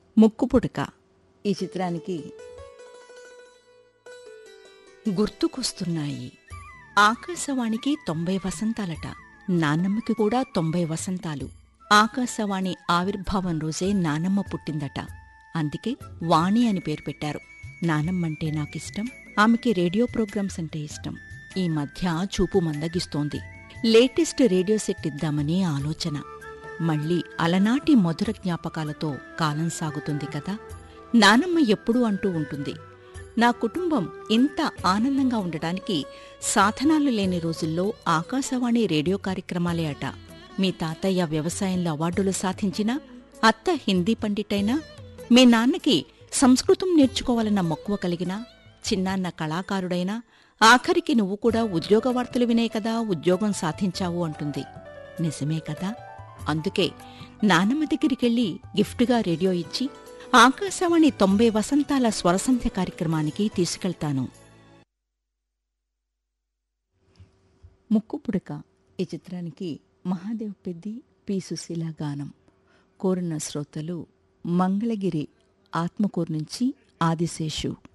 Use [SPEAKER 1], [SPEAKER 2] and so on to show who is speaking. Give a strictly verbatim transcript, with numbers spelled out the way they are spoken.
[SPEAKER 1] ముక్కుపుడక ఈ చిత్రానికి గుర్తుకొస్తున్నాయి. ఆకాశవాణికి తొంభై వసంతాలట. నానమ్మకి కూడా తొంభై వసంతాలు. ఆకాశవాణి ఆవిర్భావం రోజే నానమ్మ పుట్టిందట. అందుకే వాణి అని పేరు పెట్టారు. నానమ్మంటే నాకిష్టం. ఆమెకి రేడియో ప్రోగ్రామ్స్ అంటే ఇష్టం. ఈ మధ్య చూపు మందగిస్తోంది. లేటెస్ట్ రేడియో సెట్ ఇద్దామని ఆలోచన. మళ్ళీ అలనాటి మధుర జ్ఞాపకాలతో కాలం సాగుతుంది కదా. నానమ్మ ఎప్పుడూ అంటూ ఉంటుంది, నా కుటుంబం ఇంత ఆనందంగా ఉండటానికి సాధనాలు లేని రోజుల్లో ఆకాశవాణి రేడియో కార్యక్రమాలే అట. మీ తాతయ్య వ్యవసాయంలో అవార్డులు సాధించినా, అత్త హిందీ పండిటైనా, మీ నాన్నకి సంస్కృతం నేర్చుకోవాలన్న మక్కువ కలిగినా, చిన్నాన్న కళాకారుడైనా, ఆఖరికి నువ్వు కూడా ఉద్యోగ వార్తలు వినే కదా ఉద్యోగం సాధించావు అంటుంది. నిజమే కదా. అందుకే నానమ్మ దగ్గరికెళ్ళి గిఫ్ట్గా రేడియో ఇచ్చి ఆకాశవాణి తొంభై వసంతాల స్వరసంధ్య కార్యక్రమానికి తీసుకెళ్తాను. ముక్కుపుడక ఈ చిత్రానికి మహాదేవ్ పెద్ది, పి సుశీల గానం. కోరిన శ్రోతలు మంగళగిరి ఆత్మకూరు నుంచి ఆదిశేషు.